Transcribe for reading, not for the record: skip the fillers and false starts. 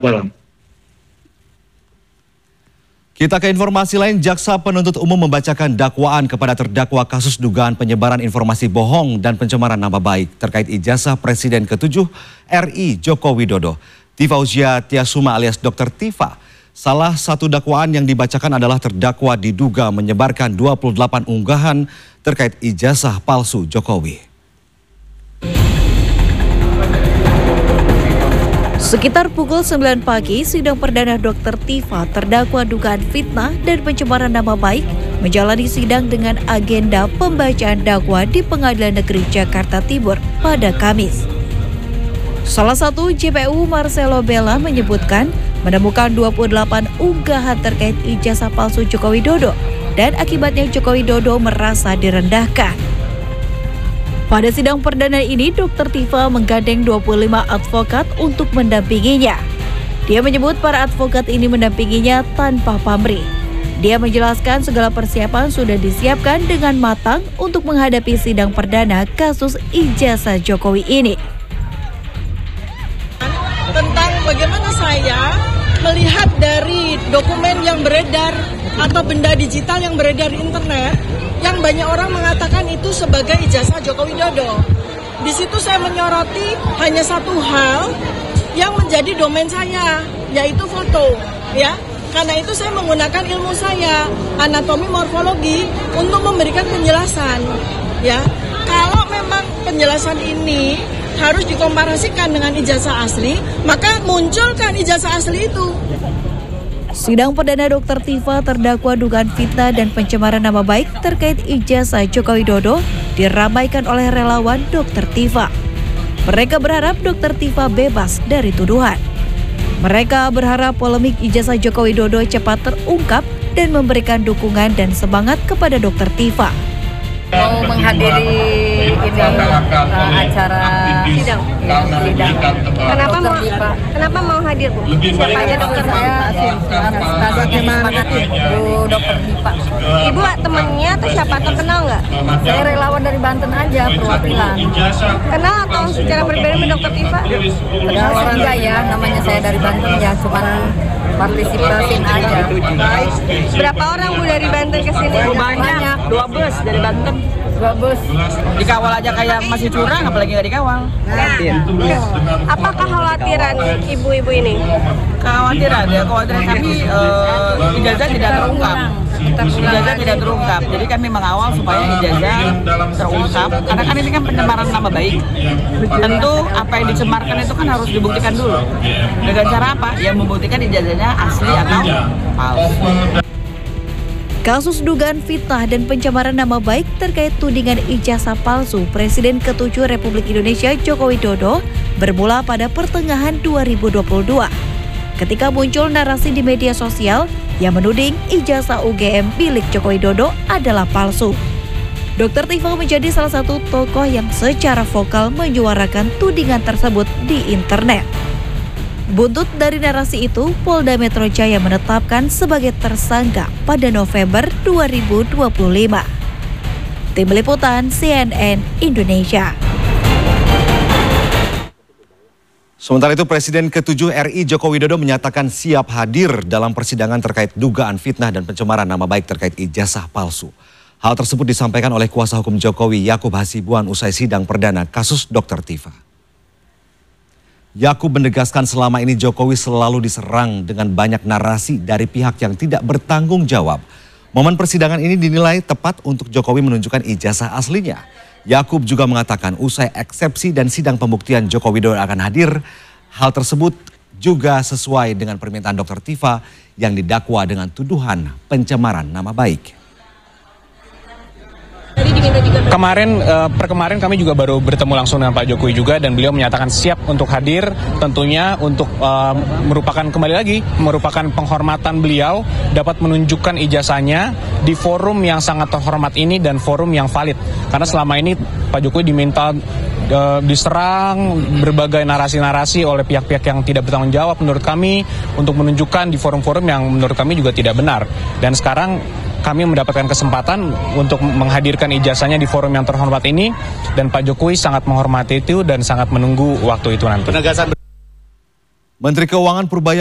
Malam. Kita ke informasi lain, Jaksa Penuntut Umum membacakan dakwaan kepada terdakwa kasus dugaan penyebaran informasi bohong dan pencemaran nama baik terkait ijazah Presiden ke-7 RI Joko Widodo. Tifauzia Tiasuma alias Dr. Tifa. Salah satu dakwaan yang dibacakan adalah terdakwa diduga menyebarkan 28 unggahan terkait ijazah palsu Jokowi. Sekitar pukul 9 pagi, sidang perdana Dr. Tifa terdakwa dugaan fitnah dan pencemaran nama baik menjalani sidang dengan agenda pembacaan dakwa di Pengadilan Negeri Jakarta Timur pada Kamis. Salah satu JPU Marcelo Bella menyebutkan menemukan 28 unggahan terkait ijazah palsu Joko Widodo dan akibatnya Joko Widodo merasa direndahkan. Pada sidang perdana ini, Dr. Tifa menggandeng 25 advokat untuk mendampinginya. Dia menyebut para advokat ini mendampinginya tanpa pamrih. Dia menjelaskan segala persiapan sudah disiapkan dengan matang untuk menghadapi sidang perdana kasus ijazah Jokowi ini. Tentang bagaimana saya melihat dari dokumen yang beredar atau benda digital yang beredar di internet, yang banyak orang mengatakan itu sebagai ijazah Joko Widodo. Di situ saya menyoroti hanya satu hal yang menjadi domain saya, yaitu foto, ya. Karena itu saya menggunakan ilmu saya, anatomi morfologi, untuk memberikan penjelasan, ya. Kalau memang penjelasan ini harus dikomparasikan dengan ijazah asli, maka munculkan ijazah asli itu. Sidang perdana Dr. Tifa terdakwa dugaan fitnah dan pencemaran nama baik terkait ijazah Joko Widodo diramaikan oleh relawan Dr. Tifa. Mereka berharap Dr. Tifa bebas dari tuduhan. Mereka berharap polemik ijazah Joko Widodo cepat terungkap dan memberikan dukungan dan semangat kepada Dr. Tifa. Mau menghadiri ini acara sidang. Kenapa mau hadir, Bu? Siapa aja dokter saya? Bu Dokter Tifa. Ibu temannya atau siapa, atau kenal nggak? Saya relawan dari Banten aja, perwakilan. Kenal atau secara pribadi sama Dokter Tifa? Kenal sih enggak ya, namanya saya dari Banten ya, cuman partisipasin aja. Berapa orang, Bu, dari Banten ke sini? Banyak, 2 bus dari Banten. 2 bus. Dikawal aja kayak masih curang, apalagi nggak dikawal. Apa kekhawatiran ibu-ibu ini? Kekhawatiran kami ijazah tidak terungkap. Ijazah tidak terungkap. Jadi kami mengawal supaya ijazah terungkap. Karena kan ini kan pencemaran nama baik. Tentu apa yang dicemarkan itu kan harus dibuktikan dulu. Dengan cara apa? Ya membuktikan ijazahnya asli atau palsu. Kasus dugaan fitnah dan pencemaran nama baik terkait tudingan ijazah palsu Presiden ke-7 Republik Indonesia Joko Widodo bermula pada pertengahan 2022. Ketika muncul narasi di media sosial yang menuding ijazah UGM milik Joko Widodo adalah palsu. Dr. Tifa menjadi salah satu tokoh yang secara vokal menyuarakan tudingan tersebut di internet. Buntut dari narasi itu, Polda Metro Jaya menetapkan sebagai tersangka pada November 2025. Tim Liputan CNN Indonesia. Sementara itu, Presiden ke-7 RI Joko Widodo menyatakan siap hadir dalam persidangan terkait dugaan fitnah dan pencemaran nama baik terkait ijazah palsu. Hal tersebut disampaikan oleh kuasa hukum Jokowi, Yakub Hasibuan, usai sidang perdana kasus Dr. Tifa. Yakub menegaskan selama ini Jokowi selalu diserang dengan banyak narasi dari pihak yang tidak bertanggung jawab. Momen persidangan ini dinilai tepat untuk Jokowi menunjukkan ijazah aslinya. Yakub juga mengatakan usai eksepsi dan sidang pembuktian Joko Widodo akan hadir. Hal tersebut juga sesuai dengan permintaan Dr. Tifa yang didakwa dengan tuduhan pencemaran nama baik. Kemarin kami juga baru bertemu langsung dengan Pak Jokowi juga, dan beliau menyatakan siap untuk hadir, tentunya untuk merupakan penghormatan beliau dapat menunjukkan ijazahnya di forum yang sangat terhormat ini dan forum yang valid. Karena selama ini Pak Jokowi diminta diserang berbagai narasi-narasi oleh pihak-pihak yang tidak bertanggung jawab menurut kami untuk menunjukkan di forum-forum yang menurut kami juga tidak benar. Dan sekarang kami mendapatkan kesempatan untuk menghadirkan ijazahnya di forum yang terhormat ini, dan Pak Jokowi sangat menghormati itu dan sangat menunggu waktu itu nanti. Menteri Keuangan Purbaya